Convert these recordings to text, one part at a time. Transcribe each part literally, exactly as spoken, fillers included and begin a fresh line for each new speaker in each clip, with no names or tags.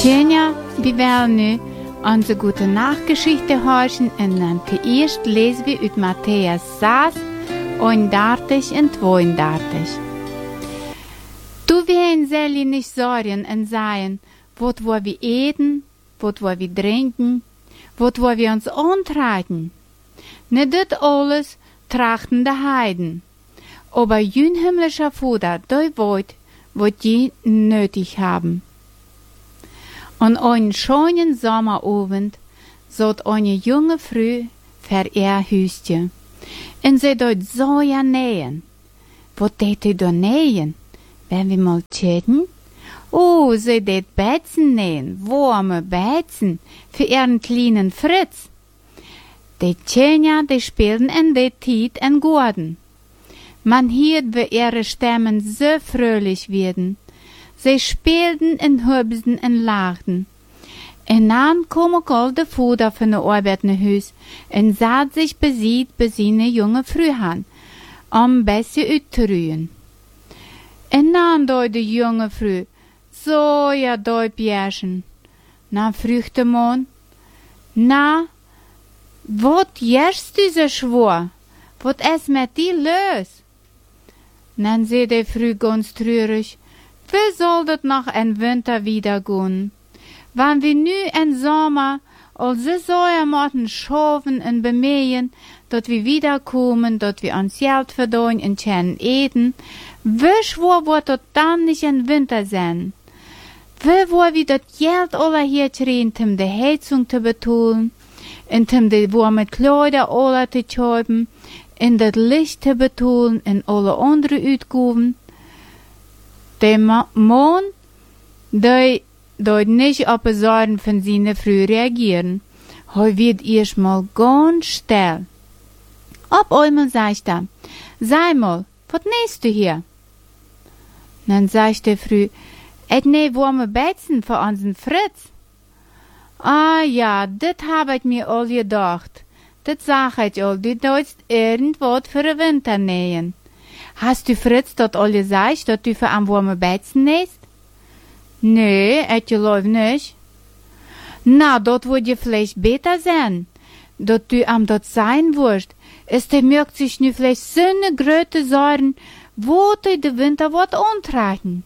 Tjenja, vi will nu onze gute Nachtgeschichte horchen en dan eerst lesen wir uit Matthäus zes, eenendertig en tweeëndertig. Du werden selli nicht sorgen en sagen, wat wo wir eten, wat wo wir trinken, wat wo wir uns antreiben. Ne dit alles trachten de Heiden. Aber jün himmlischer Vater, der weet, wat die nötig haben. An einen schönen Sommerabend saht eine junge Frau vor ihr Hüstje. Und sie dort so ja nähen. Was tät sie da nähen? Wenn wir mal chatten? Oh, sie tät Betzen nähen, warme Betzen, für ihren kleinen Fritz. Die Tjenja, die spielten in der Tiet en Gordon. Man hielt, wie ihre Stimmen so fröhlich werden. Sie spielten en hübsen en lachten. En dan kwam ook al de vader van de arbeid naar huis en zat zich beziet bij zijn jonge vrouw aan, om beetje uit te ruien. En dan deed de jonge vrouw, zo ja duip jersen. Dan vroeg de man, na, wat jerst u zo schwoor? Wat is met die leus? Dan zei de vrouw ganz treurig, wie soll das noch en Winter wieder gehen? Wenn wir nu en Sommer all so säuermatten schaffen en bemähen, dat wir wiederkommen, dat wir uns Geld verdienen en schönen eten, wie schwor wird das dann nicht en Winter sein? Wie wo wir das Geld alle hier kriegen, um die Heizung zu betalen, und um die warme Kleider alle zu kaufen, und das Licht zu betalen, und alle andere Ausgaben? Der Mann, der dort nicht auf die Sorgen von seiner Frau reagieren. Er wird erstmal ganz still. Auf einmal sagt er, sei mal, was nähst du hier? Dann sagt die Frau, ich näh warme Betzen für unseren Fritz. Ah ja, das hab ich mir all gedacht. Das sag ich all, du sollst irgendwas für den Winter nähen. Hast du Fritz dort all gesagt, dass du für am warme Betzen nähst? Nee, ich glaube nicht. Na, dort würde vielleicht besser sein, dass du am dort sein wirst. Es te mögt sich nu vielleicht so eine große Sorgen, wo du den Winter wird antragen.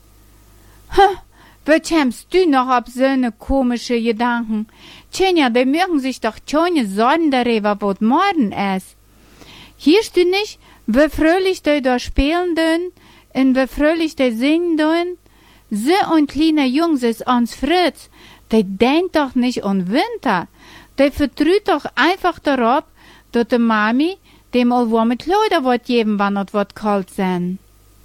Ha, was kämst du noch auf so eine komische Gedanken? Tjenja, die mögen sich doch keine Sorgen darüber, was morgen ist. Hörst du nicht, wie fröhlich die da spielen dün, und wie fröhlich die singen dün? So ein kleiner Jungs ist ans Fritz, der denkt doch nicht an Winter. Der vertraut doch einfach darauf, dass die Mami dem all warme Kleider wird geben, wann es wird kalt sein.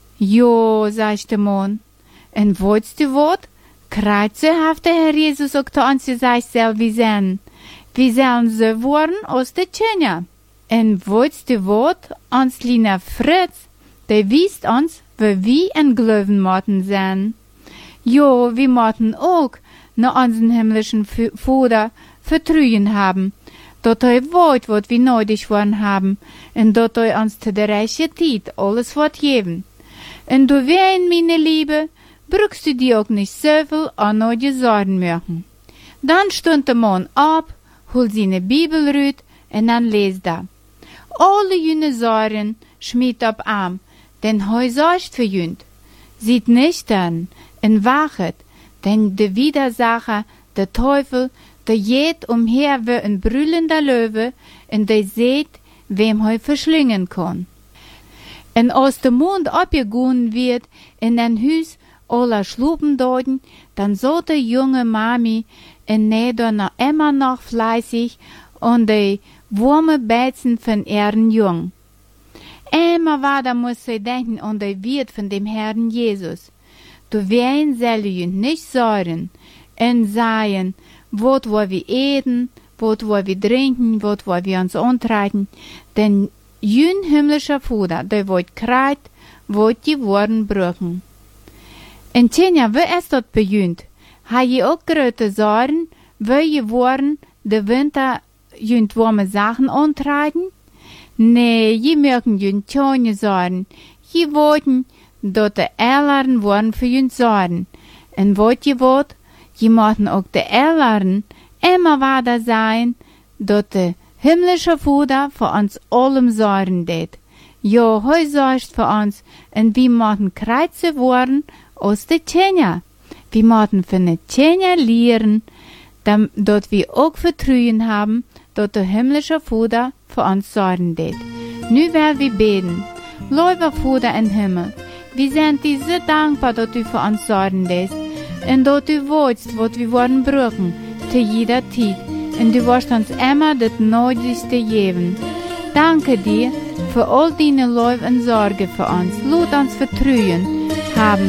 Jo, sagt der Mann. Und weißt du was? Kreuzerhaft der Herr Jesus auch zu uns gesagt, soll wie sein. Wir sollen so worden aus der Tjenja. Und weißt du was? Uns kleiner Fritz, der wiest uns, wie wir in Glauben motten sein. Jo, wir motten auch nach unseren himmlischen Vater vertrauen haben, dort er wollt, was wir nötig worden haben, und dort er uns zu der reichen Zeit alles wird geben. Und du wein, meine Liebe, brauchst du dir auch nicht so viel an neue Sorgen machen. Dann stund der Mann ab, holt seine Bibel raus, und dann lest er. Alle jüne Sorgen schmied ab Arm, denn heu sorgt für jünd. Sieht nicht dann, in Wachet, denn der Widersacher, der Teufel, der geht umher wie ein brüllender Löwe, und der seht, wem heu verschlingen kann. Und aus dem Mund abgegangen wird, in ein Hüs aller Schlupen deuten, dann so die junge Mami, in Neder noch immer noch fleißig, und die warme Betzen von ihren Jungen. Immer weiter muss sie denken an die Wirt von dem Herrn Jesus. Du werden selber nicht sorgen und sagen, was wo wir eten, was wo wir trinken, was wo wir uns antreiben, denn jün himmlischer Vater, der wird kreit, wird die Worten brauchen. Und Tjenja, wie ist das bejunt? Ha je auch große Sorgen, wie je Worten de Winter jünt warme Sachen antreiben? Nee, je mögen jünt keine Sorgen, je wollten, dat de eilaren worden für jün sorgen. En wat je wat? Je moeten ook de Eltern immer weiter sein, dat de himmlische Vater für uns allem sorgen det. Ja, hij sorgt für uns, und wir moeten kreuze worden aus de Tjenja. Wir moeten von de Tjenja lernen, dat wir auch Vertrauen haben, dat der himmlische Vater für uns sorgen det. Nu werden wir beten. Lieber Vater im Himmel, wir sind dir so dankbar, dass du für uns sorgen lässt und dass du weißt, was wir wollen brauchen, zu jeder Zeit. Und du wirst uns immer das Nötigste geben. Danke dir für all deine Liebe und Sorge für uns. Lass uns Vertrauen haben